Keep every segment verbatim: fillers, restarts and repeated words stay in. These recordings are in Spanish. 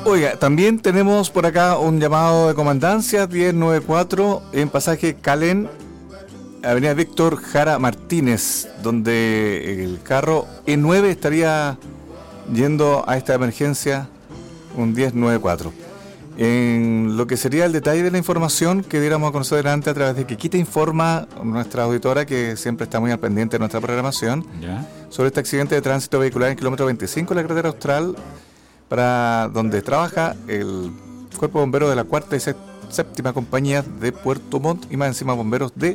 Oiga, también tenemos por acá un llamado de comandancia diez noventa y cuatro en pasaje Calén, avenida Víctor Jara Martínez, donde el carro E nueve estaría yendo a esta emergencia, un diez noventa y cuatro. En lo que sería el detalle de la información que diéramos a conocer delante a través de Quiquita Informa, nuestra auditora que siempre está muy al pendiente de nuestra programación, ¿ya?, sobre este accidente de tránsito vehicular en el kilómetro veinticinco de la carretera austral, para donde trabaja el cuerpo de bomberos de la cuarta y séptima compañía de Puerto Montt y más encima bomberos de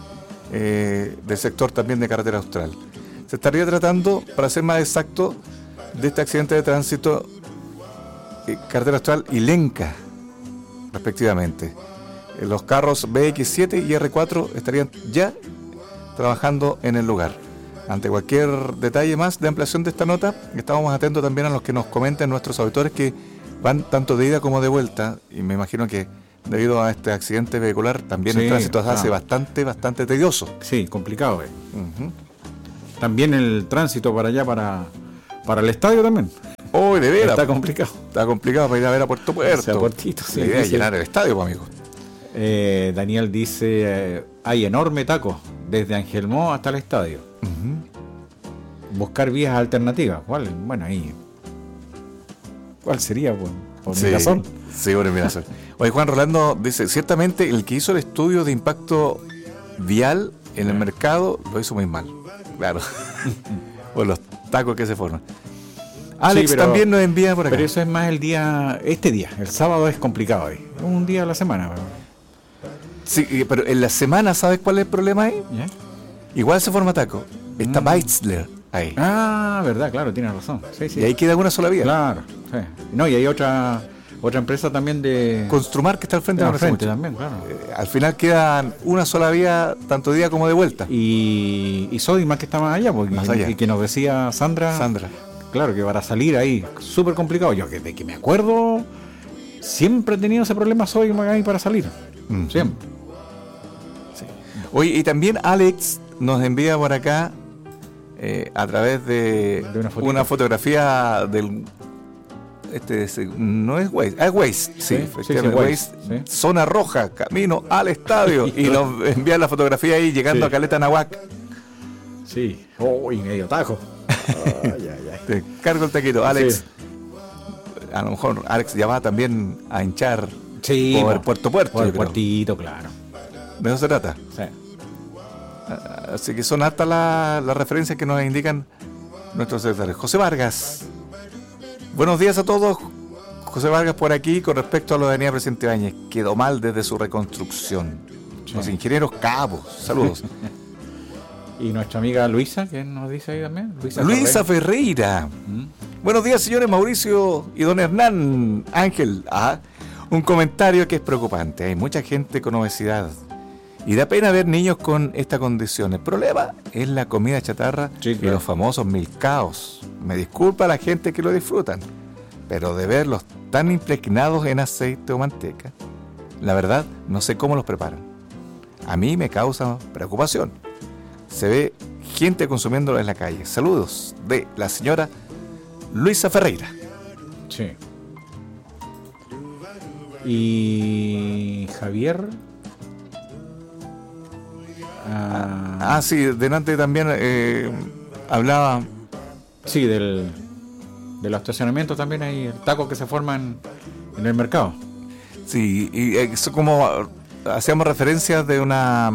eh, del sector también de carretera austral. Se estaría tratando, para ser más exacto, de este accidente de tránsito eh, carretera austral y Lenca, respectivamente. Eh, los carros B X siete y R cuatro estarían ya trabajando en el lugar. Ante cualquier detalle más de ampliación de esta nota, estamos atentos también a los que nos comenten nuestros auditores que van tanto de ida como de vuelta, y me imagino que debido a este accidente vehicular también sí, el tránsito se hace claro. bastante, bastante tedioso. Sí, complicado. Eh. Uh-huh. También el tránsito para allá, para, para el estadio también. Oh, de veras. Está complicado. Está complicado para ir a ver a Puerto Puerto. A Puertito, sí. La idea es llenar el estadio, pues, amigo. Eh, Daniel dice, eh, hay enorme taco desde Angelmó hasta el estadio. Uh-huh. Buscar vías alternativas. ¿Cuál? Bueno, ahí. ¿Cuál sería? Por, por sí, Mirasol. Sí, por Mirasol. Oye, Juan Rolando dice, ciertamente el que hizo el estudio de impacto vial en el mercado lo hizo muy mal. Claro. Por los tacos que se forman. Alex sí, pero, también nos envía por acá. Pero eso es más el día, este día. El sábado es complicado ahí. Un día a la semana. Pero... Sí, pero en la semana, ¿sabes cuál es el problema ahí? ¿Yeah? Igual se forma taco. Está mm. Beitzler ahí. Ah, verdad, claro, tienes razón. Sí, sí. Y ahí queda una sola vía. Claro, sí. No, y hay otra otra empresa también de... Construmar, que está al frente. Al frente también, claro. Eh, al final quedan una sola vía, tanto de ida como de vuelta. Y, y Sodimac, que está más allá, porque más allá. Y que nos decía Sandra... Sandra. Claro, que para salir ahí, súper complicado. Yo que de que me acuerdo, siempre he tenido ese problema Sodimac ahí para salir. Mm. Siempre. Sí. Oye, y también Alex nos envía por acá, eh, a través de, de una, una fotografía del... Este, no es Waze, es Waze, sí, sí, sí, sí Waze, sí. Zona roja, camino al estadio. Y nos envía la fotografía ahí llegando sí. a Caleta Nahuac. Sí, oh, y medio tajo. Ay, ay, ay. Te cargo el taquito, Alex. Sí. A lo mejor Alex ya va también a hinchar sí, por no, Puerto Puerto. Por el puertito, claro. De eso se trata. Sí. Así que son hartas las la referencias que nos indican nuestros secretarios. José Vargas. Buenos días a todos. José Vargas por aquí con respecto a lo de Avenida Presidente Ibáñez. Quedó mal desde su reconstrucción. Sí. Los ingenieros cabos. Saludos. Y nuestra amiga Luisa, ¿qué nos dice ahí también? Luisa, Luisa Ferreira. Ferreira. ¿Mm? Buenos días, señores Mauricio y don Hernán Ángel. Ah, un comentario que es preocupante. Hay mucha gente con obesidad y da pena ver niños con esta condición. El problema es la comida chatarra sí, claro. y los famosos milcaos. Me disculpa a la gente que lo disfrutan, pero de verlos tan impregnados en aceite o manteca, la verdad no sé cómo los preparan. A mí me causa preocupación. Se ve gente consumiéndolo en la calle. Saludos de la señora Luisa Ferreira. Sí. Y Javier. Ah, ah sí, delante también eh, hablaba. Sí, del de los estacionamientos también hay el taco que se forma en, en el mercado. Sí, y eso como hacíamos referencia de una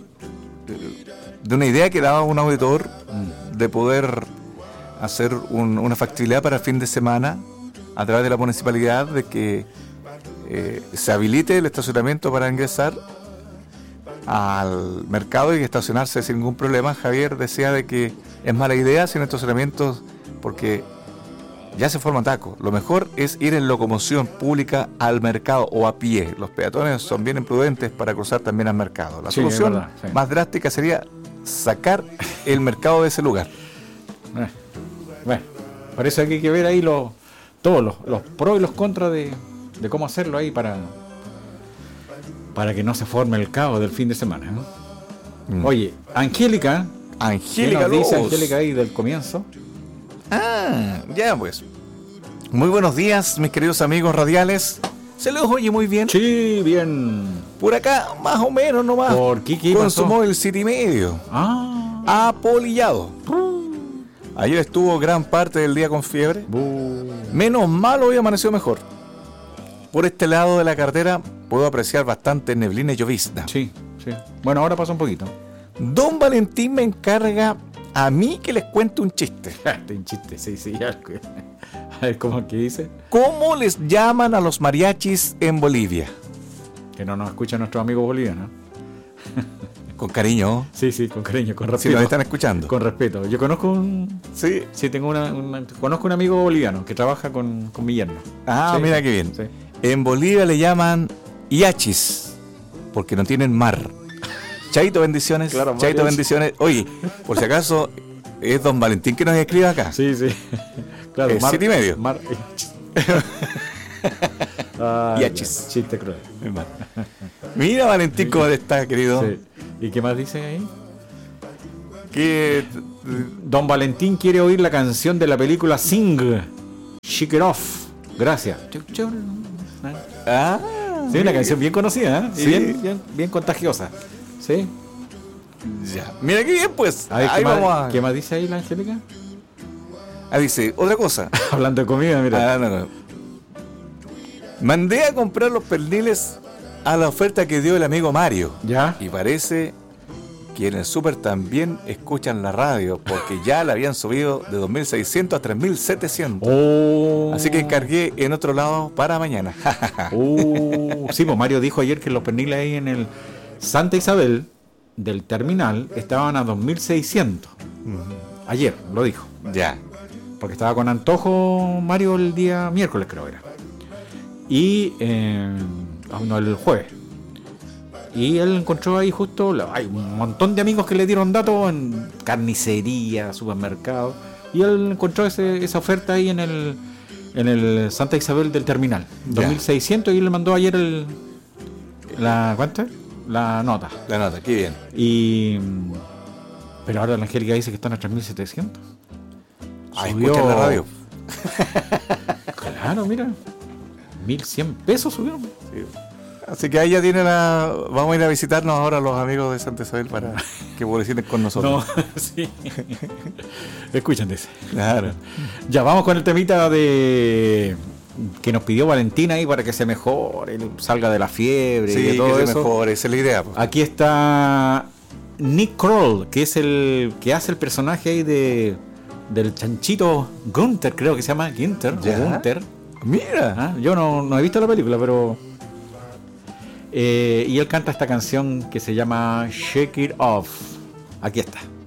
de una idea que daba un auditor mm. de poder hacer un, una factibilidad para el fin de semana a través de la municipalidad de que eh, se habilite el estacionamiento para ingresar al mercado y estacionarse sin ningún problema. Javier decía de que es mala idea sin estacionamientos porque ya se forma taco. Lo mejor es ir en locomoción pública al mercado o a pie. Los peatones son bien imprudentes para cruzar también al mercado. La sí, solución verdad, sí. más drástica sería sacar el mercado de ese lugar. Eh, bueno, parece que hay que ver ahí los, todos los, los pros y los contras de, de cómo hacerlo ahí para para que no se forme el caos del fin de semana, ¿no? Mm. Oye, Angélica, Angélica ¿qué nos dice Angélica ahí del comienzo? Ah, ya pues. Muy buenos días, mis queridos amigos radiales. ¿Se los oye muy bien? Sí, bien. Por acá, más o menos nomás. ¿Por qué? ¿Qué Con pasó? su móvil siete y medio. Ah. Apolillado. Ayer estuvo gran parte del día con fiebre. Bu. Menos mal, hoy amaneció mejor. Por este lado de la carretera puedo apreciar bastante neblina y llovizna. Sí, sí. Bueno, ahora pasa un poquito. Don Valentín me encarga a mí que les cuente un chiste. Este un chiste, sí, sí. Ya. A ver, ¿cómo que dice? ¿Cómo les llaman a los mariachis en Bolivia? Que no nos escucha nuestro amigo boliviano. Con cariño. Sí, sí, con cariño, con Si respeto. nos están escuchando. Con respeto. Yo conozco un... Sí. Sí, tengo una, una- conozco un amigo boliviano que trabaja con, con mi yerno. Ah, Sí. mira qué bien. Sí. En Bolivia le llaman iachis, porque no tienen mar. Chaito, bendiciones. Claro, Chaito, mariachi. bendiciones. Oye, por si acaso, es don Valentín que nos escribe acá. Sí, sí. Claro, Eh, siete y medio. Mar... Ay, Yachis. ya, chiste cruel. Mira, Valentín, cómo está, querido. Sí. ¿Y qué más dice ahí? Que Don Valentín quiere oír la canción de la película Sing. Shake It Off. Gracias. ah, Sí, una canción bien conocida, ¿eh? Y Sí. bien, bien, bien contagiosa. Sí. ya. Mira qué bien, pues. A ver, Ahí ¿qué, vamos más, a. ¿qué más dice ahí la Angélica? Ah, dice, otra cosa. Hablando de comida, mira. Ah, no, no. Mandé a comprar los perniles a la oferta que dio el amigo Mario. ¿Ya? Y parece que en el súper también escuchan la radio, porque ya la habían subido de dos mil seiscientos a tres mil setecientos. Oh. Así que encargué en otro lado para mañana. Oh. Sí, pues Mario dijo ayer que los perniles ahí en el Santa Isabel del terminal estaban a dos mil seiscientos. Ayer, lo dijo. Ya. Porque estaba con antojo Mario el día miércoles, creo era. Y... Eh, ah, no, el jueves. Y él encontró ahí justo... Hay un montón de amigos que le dieron datos en carnicería, supermercado. Y él encontró ese, esa oferta ahí en el, en el Santa Isabel del terminal. Ya. dos mil seiscientos y él le mandó ayer el... La, ¿cuánto es? La nota. La nota, qué bien. Y... Pero ahora la Angélica dice que están a tres mil setecientos. Ah, Subió- escuchan la radio. Claro, mira. mil cien pesos subieron. Así que ahí ya tiene la... Vamos a ir a visitarnos ahora los amigos de Santa Isabel para que publiciten con nosotros. No, sí. Escuchen de ese. Claro. Ya, vamos con el temita de que nos pidió Valentina ahí para que se mejore, salga de la fiebre y Sí, de todo que se eso. mejore, esa es la idea. pues. Aquí está Nick Kroll, que es el que hace el personaje ahí de del chanchito Gunther, creo que se llama Gunther. Ya. O Gunther. Mira. Ah, yo no, no he visto la película, pero... Eh, y él canta esta canción que se llama Shake It Off. Aquí está.